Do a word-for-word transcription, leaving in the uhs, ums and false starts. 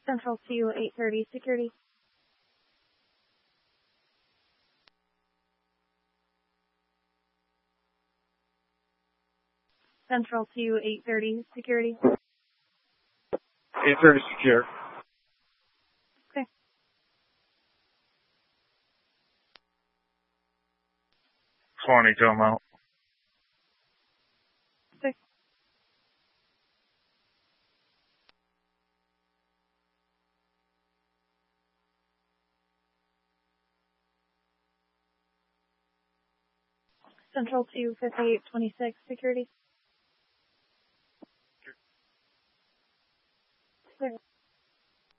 Central to eight thirty, security. Central to eight thirty, security. eight thirty secure. Okay. twenty, come out. Okay. Central to fifty-eight twenty-six, security. Clear.